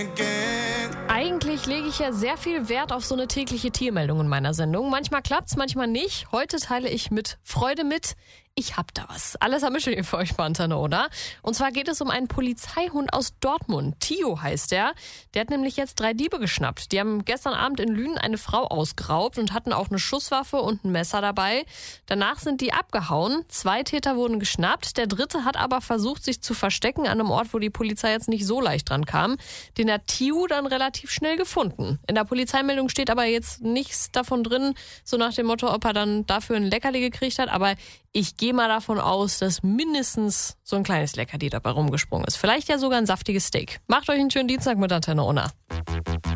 Eigentlich lege ich ja sehr viel Wert auf so eine tägliche Tiermeldung in meiner Sendung. Manchmal klappt's, manchmal nicht. Heute teile ich mit Freude mit. Ich hab da was. Alles am Mischel für euch bei Antenne, oder? Und zwar geht es um einen Polizeihund aus Dortmund. Tio heißt der. Der hat nämlich jetzt 3 Diebe geschnappt. Die haben gestern Abend in Lünen eine Frau ausgeraubt und hatten auch eine Schusswaffe und ein Messer dabei. Danach sind die abgehauen. 2 Täter wurden geschnappt. Der 3. hat aber versucht, sich zu verstecken an einem Ort, wo die Polizei jetzt nicht so leicht dran kam. Den hat Tio dann relativ schnell gefunden. In der Polizeimeldung steht aber jetzt nichts davon drin, so nach dem Motto, ob er dann dafür ein Leckerli gekriegt hat. Aber ich gehe mal davon aus, dass mindestens so ein kleines Leckerli dabei rumgesprungen ist. Vielleicht ja sogar ein saftiges Steak. Macht euch einen schönen Dienstag mit Antenne Unna.